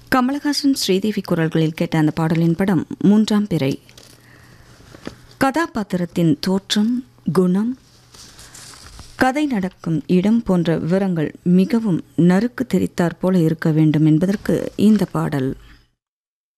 கமலஹாசன் ஸ்ரீதேவி குரல்களில் கேட்ட அந்த பாடலின் படம் மூன்றாம் பிறை. கதாபாத்திரத்தின் தோற்றம், குணம், கதை நடக்கும் இடம் போன்ற விவரங்கள் மிகவும் நறுக்கு தெரித்தாற் போல இருக்க வேண்டும் என்பதற்கு இந்த பாடல்